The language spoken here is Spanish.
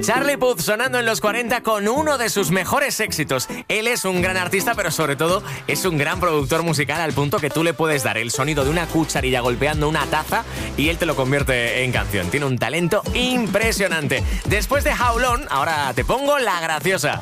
Charlie Puth sonando en los 40 con uno de sus mejores éxitos. Él es un gran artista, pero sobre todo es un gran productor musical, al punto que tú le puedes dar el sonido de una cucharilla golpeando una taza y él te lo convierte en canción. Tiene un talento impresionante. Después de How Long, ahora te pongo la graciosa.